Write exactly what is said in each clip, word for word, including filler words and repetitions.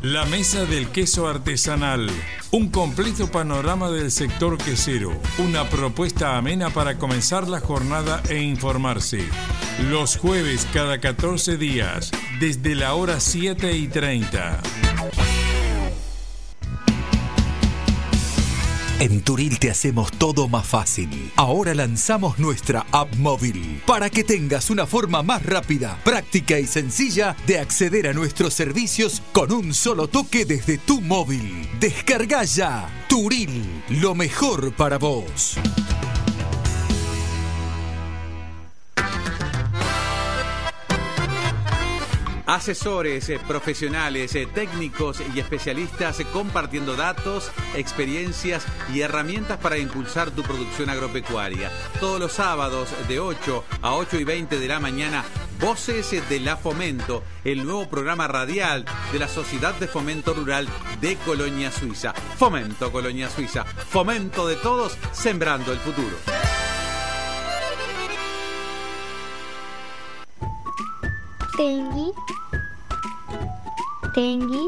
La Mesa del Queso Artesanal. Un completo panorama del sector quesero. Una propuesta amena para comenzar la jornada e informarse. Los jueves cada catorce días, desde la hora siete y treinta. En Turil te hacemos todo más fácil. Ahora lanzamos nuestra app móvil para que tengas una forma más rápida, práctica y sencilla de acceder a nuestros servicios con un solo toque desde tu móvil. Descarga ya Turil, lo mejor para vos. Asesores, eh, profesionales, eh, técnicos y especialistas eh, compartiendo datos, experiencias y herramientas para impulsar tu producción agropecuaria. Todos los sábados de ocho a ocho y veinte de la mañana, Voces de la Fomento, el nuevo programa radial de la Sociedad de Fomento Rural de Colonia Suiza. Fomento Colonia Suiza, fomento de todos, sembrando el futuro. Tengui, Tengui,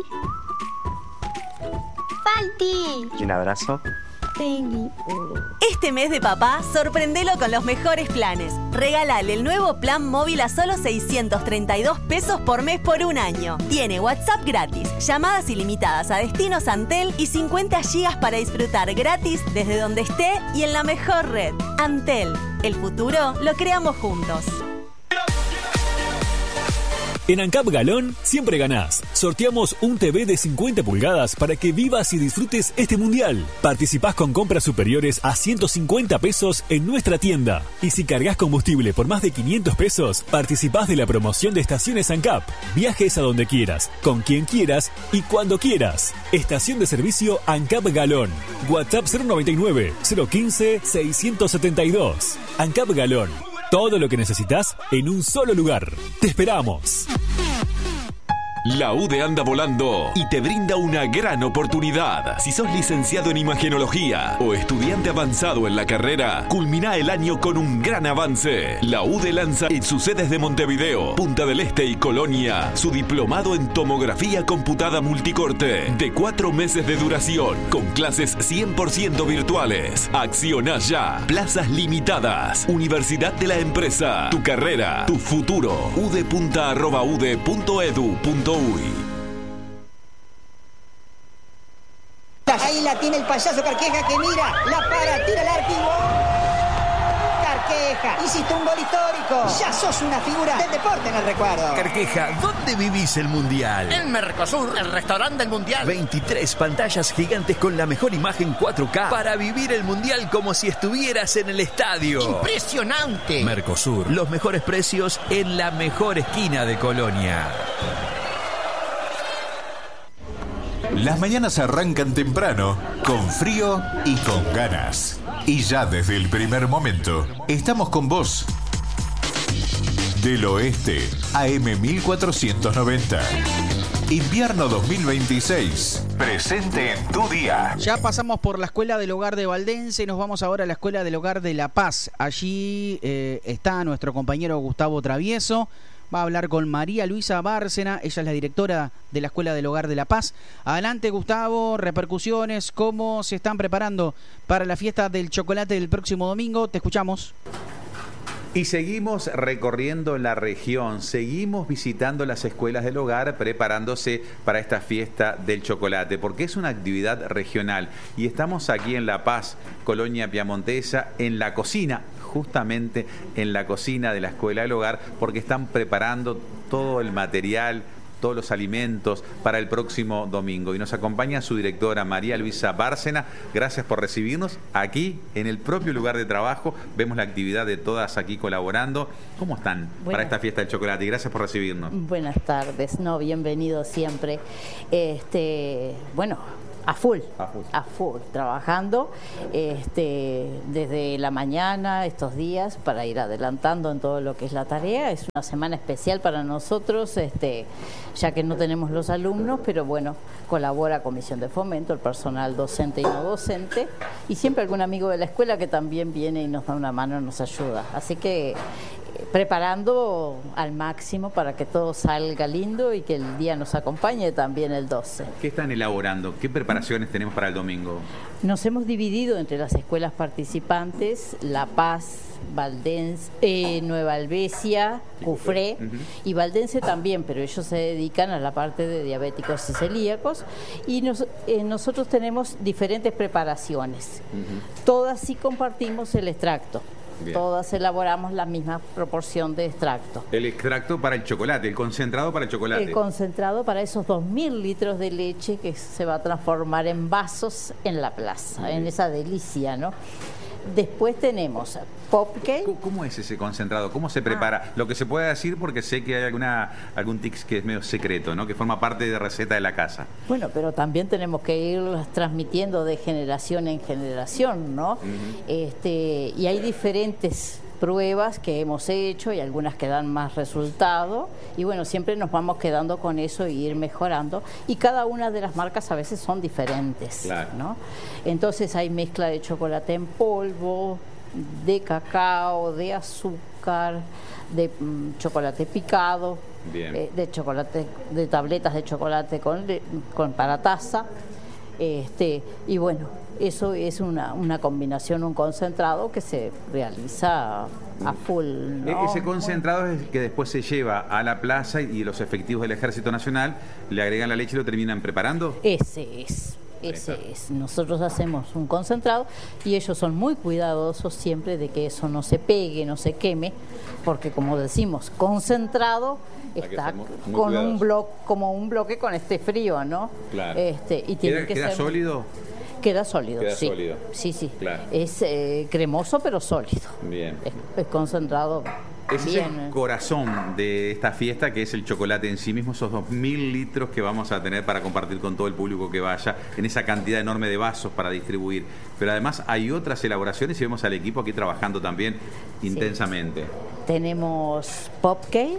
Falti. Y un abrazo. Tengui. Este mes de papá, sorprendelo con los mejores planes. Regálale el nuevo plan móvil a solo seiscientos treinta y dos pesos por mes por un año. Tiene WhatsApp gratis, llamadas ilimitadas a destinos Antel y cincuenta gigas para disfrutar gratis desde donde esté y en la mejor red. Antel, el futuro lo creamos juntos. En ANCAP Galón siempre ganás. Sorteamos un T V de cincuenta pulgadas para que vivas y disfrutes este mundial. Participás con compras superiores a ciento cincuenta pesos en nuestra tienda. Y si cargas combustible por más de quinientos pesos, participás de la promoción de estaciones ANCAP. Viajes a donde quieras, con quien quieras y cuando quieras. Estación de servicio ANCAP Galón. WhatsApp cero noventa y nueve, cero quince, seiscientos setenta y dos. ANCAP Galón. Todo lo que necesitas en un solo lugar. ¡Te esperamos! La U D E anda volando y te brinda una gran oportunidad. Si sos licenciado en imagenología o estudiante avanzado en la carrera, culmina el año con un gran avance. La U D E lanza en sus sedes de Montevideo, Punta del Este y Colonia su diplomado en tomografía computada multicorte de cuatro meses de duración con clases cien por ciento virtuales. Acciona ya. Plazas limitadas. Universidad de la Empresa. Tu carrera, tu futuro. udepunta arroba ude punto edu punto uy. Ahí la tiene el payaso Carqueja que mira, la para, tira el arco y ¡gol! Carqueja, hiciste un gol histórico. Ya sos una figura del deporte en el recuerdo. Carqueja, ¿dónde vivís el Mundial? En Mercosur, el restaurante del Mundial. veintitrés pantallas gigantes con la mejor imagen cuatro K para vivir el Mundial como si estuvieras en el estadio. ¡Impresionante! Mercosur, los mejores precios en la mejor esquina de Colonia. Las mañanas arrancan temprano, con frío y con ganas. Y ya desde el primer momento, estamos con vos. Del Oeste, A M mil cuatrocientos noventa. Invierno dos mil veintiséis. Presente en tu día. Ya pasamos por la Escuela del Hogar de Valdense y nos vamos ahora a la Escuela del Hogar de La Paz. Allí eh, está nuestro compañero Gustavo Travieso. Va a hablar con María Luisa Bárcena, ella es la directora de la Escuela del Hogar de La Paz. Adelante, Gustavo, repercusiones, ¿cómo se están preparando para la fiesta del chocolate del próximo domingo? Te escuchamos. Y seguimos recorriendo la región, seguimos visitando las escuelas del hogar, preparándose para esta fiesta del chocolate, porque es una actividad regional. Y estamos aquí en La Paz, Colonia Piamontesa, en la cocina, justamente en la cocina de la Escuela del Hogar, porque están preparando todo el material, todos los alimentos para el próximo domingo. Y nos acompaña su directora María Luisa Bárcena. Gracias por recibirnos aquí en el propio lugar de trabajo. Vemos la actividad de todas aquí colaborando. ¿Cómo están Buenas. para esta fiesta del chocolate? Y gracias por recibirnos. Buenas tardes, no, bienvenido siempre. Este, bueno, A full, a full, a full, trabajando este, desde la mañana, estos días, para ir adelantando en todo lo que es la tarea. Es una semana especial para nosotros, este, ya que no tenemos los alumnos, pero bueno, colabora Comisión de Fomento, el personal docente y no docente, y siempre algún amigo de la escuela que también viene y nos da una mano, nos ayuda. Así que preparando al máximo para que todo salga lindo y que el día nos acompañe también el doce. ¿Qué están elaborando? ¿Qué preparaciones tenemos para el domingo? Nos hemos dividido entre las escuelas participantes, La Paz, Valdense, eh, Nueva Albesia, Cufré uh-huh. y Valdense también, pero ellos se dedican a la parte de diabéticos y celíacos, y nos, eh, nosotros tenemos diferentes preparaciones. Uh-huh. Todas sí compartimos el extracto. Bien. Todas elaboramos la misma proporción de extracto. El extracto para el chocolate, el concentrado para el chocolate. El concentrado para esos dos mil litros de leche que se va a transformar en vasos en la plaza, bien. En esa delicia, ¿no? Después tenemos popcake. ¿Cómo es ese concentrado? ¿Cómo se prepara? Ah. Lo que se puede decir, porque sé que hay alguna algún tics que es medio secreto, ¿no? Que forma parte de receta de la casa. Bueno, pero también tenemos que ir transmitiendo de generación en generación, ¿no? Uh-huh. Este, y hay diferentes pruebas que hemos hecho y algunas que dan más resultado, y bueno, siempre nos vamos quedando con eso y ir mejorando, y cada una de las marcas a veces son diferentes, claro. ¿no? Entonces hay mezcla de chocolate en polvo, de cacao, de azúcar, de mm, chocolate picado, eh, de chocolate, de tabletas de chocolate con, con para taza, este, y bueno, eso es una, una combinación, un concentrado que se realiza a full, ¿no? Ese concentrado es que después se lleva a la plaza y los efectivos del Ejército Nacional le agregan la leche y lo terminan preparando. Ese es. Ese es. Nosotros hacemos un concentrado y ellos son muy cuidadosos siempre de que eso no se pegue, no se queme, porque como decimos, concentrado está con un bloque, como un bloque con este frío, ¿no? Claro. Este, y tiene ¿Queda, que ¿queda ser sólido? Queda sólido, Queda sí. sólido. Sí, sí. Claro. Es eh, cremoso pero sólido. Bien. Es, es concentrado. Ese bien. es el corazón de esta fiesta, que es el chocolate en sí mismo, esos dos mil litros que vamos a tener para compartir con todo el público que vaya, en esa cantidad enorme de vasos para distribuir. Pero además hay otras elaboraciones y vemos al equipo aquí trabajando también sí. intensamente. Tenemos popcake,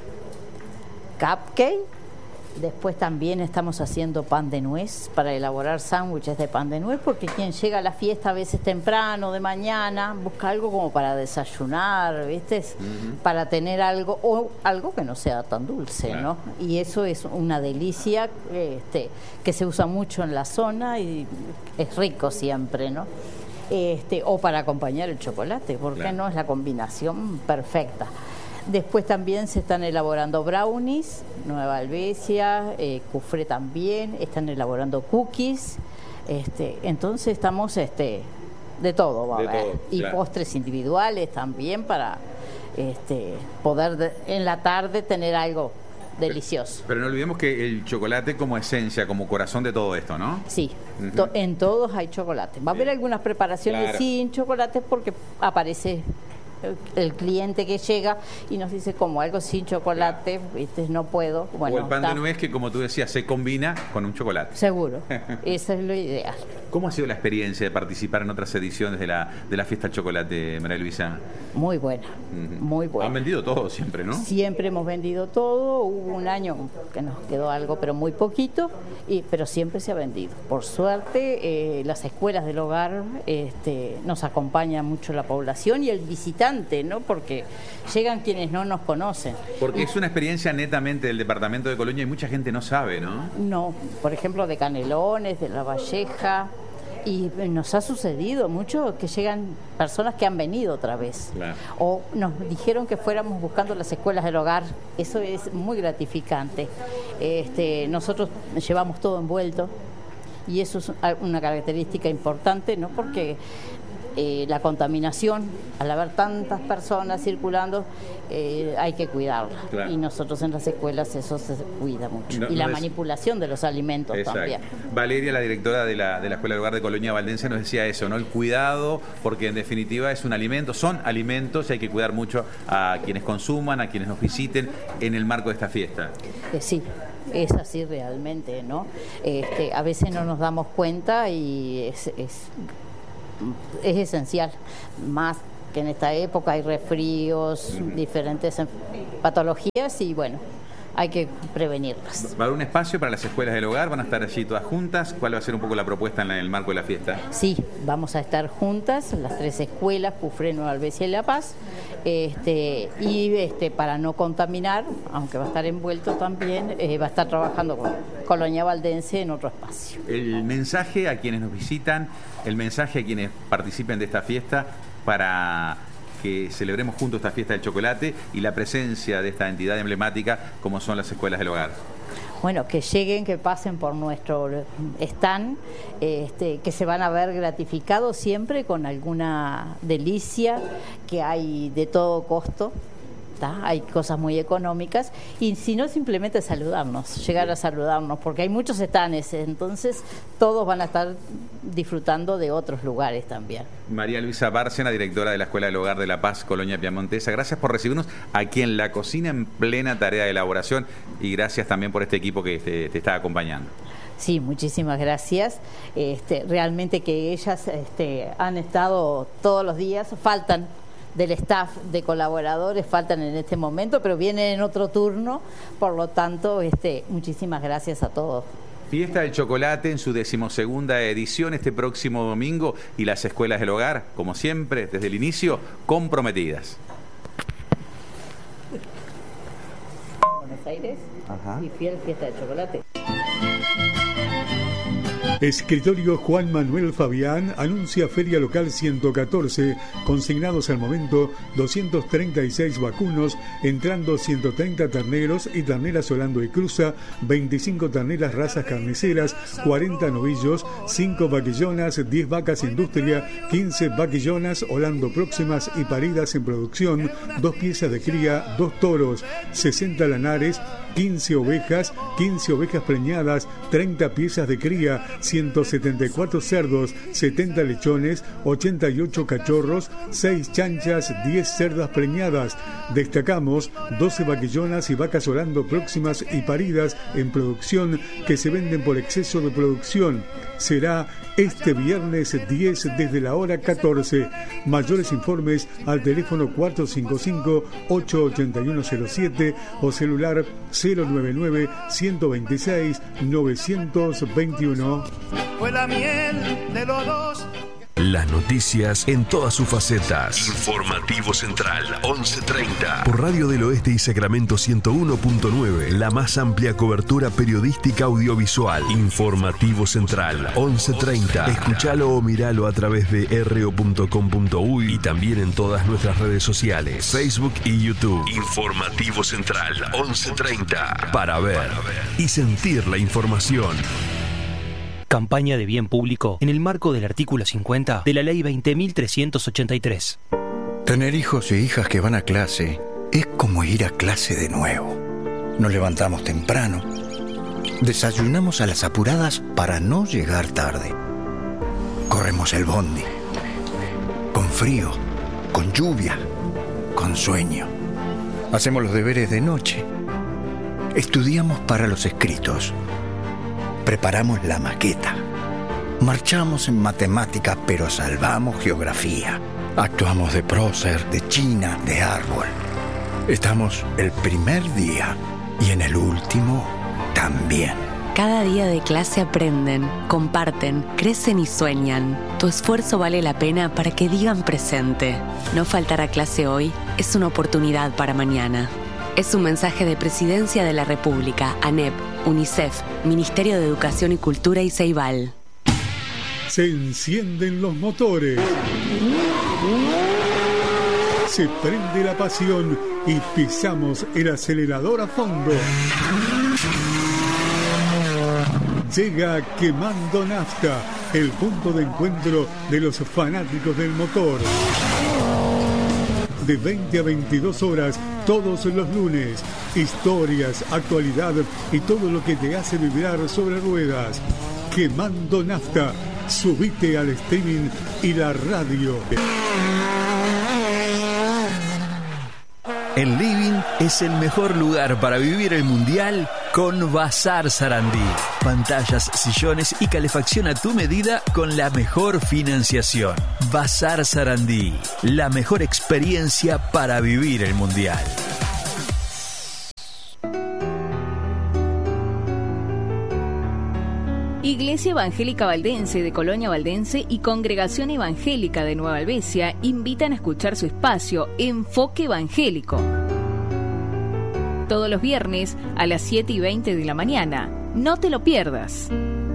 cupcake. Después también estamos haciendo pan de nuez para elaborar sándwiches de pan de nuez, porque quien llega a la fiesta a veces temprano, de mañana, busca algo como para desayunar, ¿viste? Uh-huh. Para tener algo, o algo que no sea tan dulce, claro. ¿no? Y eso es una delicia este, que se usa mucho en la zona y es rico siempre, ¿no? Este, o para acompañar el chocolate, porque claro. no es la combinación perfecta. Después también se están elaborando brownies, Nueva Albesia, eh, Cufré también, están elaborando cookies, este, entonces estamos este, de todo, va a haber. Todo, y claro. postres individuales también para este, poder de, en la tarde tener algo delicioso. Pero, pero no olvidemos que el chocolate como esencia, como corazón de todo esto, ¿no? Sí, uh-huh. to, en todos hay chocolate. Va a haber algunas preparaciones claro. sin chocolate porque aparece el cliente que llega y nos dice como algo sin chocolate, ¿viste? No puedo. Bueno, o el pan está. de nuez que, como tú decías, se combina con un chocolate. Seguro, eso es lo ideal. ¿Cómo ha sido la experiencia de participar en otras ediciones de la, de la Fiesta del Chocolate, María Luisa? Muy buena, uh-huh. muy buena. Han vendido todo siempre, ¿no? Siempre hemos vendido todo. Hubo un año que nos quedó algo, pero muy poquito, y, pero siempre se ha vendido. Por suerte, eh, las escuelas del hogar este, nos acompaña mucho la población y el visitante, ¿no? Porque llegan quienes no nos conocen. Porque y, es una experiencia netamente del departamento de Colonia y mucha gente no sabe, ¿no? No, por ejemplo, de Canelones, de La Valleja. Y nos ha sucedido mucho que llegan personas que han venido otra vez. Claro. O nos dijeron que fuéramos buscando las escuelas del hogar. Eso es muy gratificante. Este, nosotros llevamos todo envuelto y eso es una característica importante, ¿no? Porque eh, la contaminación, al haber tantas personas circulando, eh, hay que cuidarla. Claro. Y nosotros en las escuelas eso se cuida mucho. No, y no la es... manipulación de los alimentos Exacto. también. Valeria, la directora de la, de la Escuela del Hogar de Colonia Valdense, nos decía eso, ¿no? El cuidado, porque en definitiva es un alimento, son alimentos y hay que cuidar mucho a quienes consuman, a quienes nos visiten en el marco de esta fiesta. Eh, sí. Es así realmente, ¿no? Este, a veces no nos damos cuenta y es, es, es esencial, más que en esta época hay resfríos, uh-huh. diferentes patologías y bueno, hay que prevenirlas. ¿Va a haber un espacio para las escuelas del hogar? ¿Van a estar allí todas juntas? ¿Cuál va a ser un poco la propuesta en el marco de la fiesta? Sí, vamos a estar juntas, las tres escuelas, Pufré, Nueva Albesia y La Paz, este, y este, para no contaminar, aunque va a estar envuelto también, eh, va a estar trabajando con Colonia Valdense en otro espacio. El mensaje a quienes nos visitan, el mensaje a quienes participen de esta fiesta para que celebremos juntos esta fiesta del chocolate y la presencia de esta entidad emblemática como son las escuelas del hogar. Bueno, que lleguen, que pasen por nuestro stand, este, que se van a ver gratificados siempre con alguna delicia, que hay de todo costo. ¿Tá? Hay cosas muy económicas y si no, simplemente saludarnos, llegar a saludarnos, porque hay muchos stands, entonces todos van a estar disfrutando de otros lugares también. María Luisa Bárcena, directora de la Escuela del Hogar de La Paz, Colonia Piamontesa, gracias por recibirnos aquí en la cocina en plena tarea de elaboración y gracias también por este equipo que te, te está acompañando. Sí, muchísimas gracias. Este, realmente que ellas este, han estado todos los días, faltan del staff de colaboradores, faltan en este momento, pero vienen en otro turno, por lo tanto, este, muchísimas gracias a todos. Fiesta del Chocolate en su decimosegunda edición este próximo domingo y las escuelas del hogar, como siempre, desde el inicio, comprometidas. Buenos Aires. Ajá. Y fiel Fiesta del Chocolate. Escritorio Juan Manuel Fabián anuncia Feria Local ciento catorce, consignados al momento doscientos treinta y seis vacunos, entrando ciento treinta terneros y terneras Holando y Cruza, veinticinco terneras razas carniceras, cuarenta novillos, cinco vaquillonas, diez vacas industria, quince vaquillonas Holando próximas y paridas en producción, dos piezas de cría, dos toros, sesenta lanares, quince ovejas, quince ovejas preñadas, treinta piezas de cría, ciento setenta y cuatro cerdos, setenta lechones, ochenta y ocho cachorros, seis chanchas, diez cerdas preñadas. Destacamos doce vaquillonas y vacas Holando próximas y paridas en producción que se venden por exceso de producción. Será este viernes diez desde la hora catorce. Mayores informes al teléfono cuatro cinco cinco, ocho ocho uno cero siete o celular cero nueve nueve, uno dos seis, nueve dos uno. Fue la miel de los dos. Las noticias en todas sus facetas. Informativo Central, once treinta. Por Radio del Oeste y Sacramento ciento uno punto nueve. La más amplia cobertura periodística audiovisual. Informativo Central, once treinta. Escuchalo o miralo a través de r o punto com punto u y también en todas nuestras redes sociales, Facebook y YouTube. Informativo Central, once treinta. Para ver y sentir la información. Campaña de bien público en el marco del artículo cincuenta de la Ley veinte mil trescientos ochenta y tres. Tener hijos e hijas que van a clase es como ir a clase de nuevo. Nos levantamos temprano, desayunamos a las apuradas para no llegar tarde. Corremos el bondi, con frío, con lluvia, con sueño. Hacemos los deberes de noche. Estudiamos para los escritos. Preparamos la maqueta. Marchamos en matemática, pero salvamos geografía. Actuamos de prócer, de china, de árbol. Estamos el primer día y en el último también. Cada día de clase aprenden, comparten, crecen y sueñan. Tu esfuerzo vale la pena para que digan presente. No faltar a clase hoy es una oportunidad para mañana. Es un mensaje de Presidencia de la República, ANEP, UNICEF, Ministerio de Educación y Cultura y Ceibal. Se encienden los motores. Se prende la pasión y pisamos el acelerador a fondo. Llega Quemando Nafta, el punto de encuentro de los fanáticos del motor. De veinte a veintidós horas, todos los lunes. Historias, actualidad y todo lo que te hace vibrar sobre ruedas. Quemando Nafta. Subite al streaming y la radio. El living es el mejor lugar para vivir el mundial con Bazar Sarandí. Pantallas, sillones y calefacción a tu medida con la mejor financiación. Bazar Sarandí, la mejor experiencia para vivir el mundial. Iglesia Evangélica Valdense de Colonia Valdense y Congregación Evangélica de Nueva Albesia invitan a escuchar su espacio Enfoque Evangélico. Todos los viernes a las siete y veinte de la mañana. No te lo pierdas.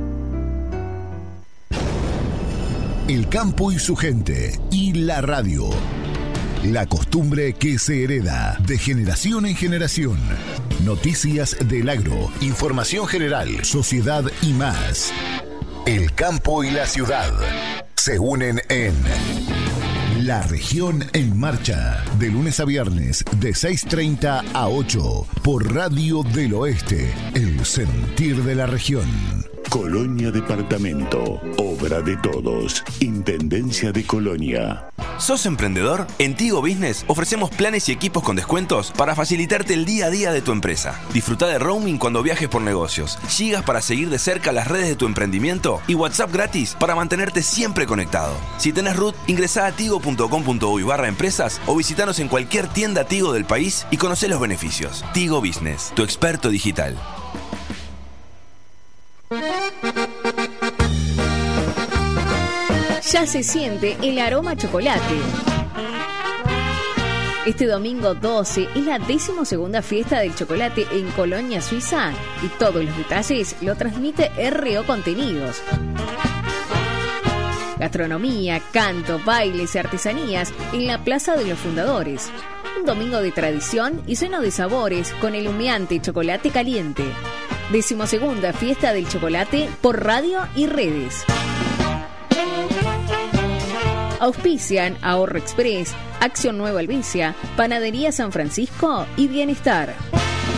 El campo y su gente y la radio. La costumbre que se hereda de generación en generación. Noticias del agro, información general, sociedad y más. El campo y la ciudad se unen en La Región en Marcha, de lunes a viernes de seis treinta a ocho por Radio del Oeste, el sentir de la región. Colonia Departamento, obra de todos, Intendencia de Colonia. ¿Sos emprendedor? En Tigo Business ofrecemos planes y equipos con descuentos para facilitarte el día a día de tu empresa. Disfruta de roaming cuando viajes por negocios, gigas para seguir de cerca las redes de tu emprendimiento y WhatsApp gratis para mantenerte siempre conectado. Si tenés R U T, ingresá a tigo punto com punto uy barra empresas o visitanos en cualquier tienda Tigo del país y conocé los beneficios. Tigo Business, tu experto digital. Ya se siente el aroma a chocolate. Este domingo doce es la decimosegunda fiesta del chocolate en Colonia, Suiza, y todos los detalles lo transmite R O Contenidos. Gastronomía, canto, bailes y artesanías en la Plaza de los Fundadores. Un domingo de tradición y lleno de sabores con el humeante chocolate caliente. Decimosegunda fiesta del chocolate por radio y redes. Auspician Ahorro Express, Acción Nueva Albesia, Panadería San Francisco y Bienestar.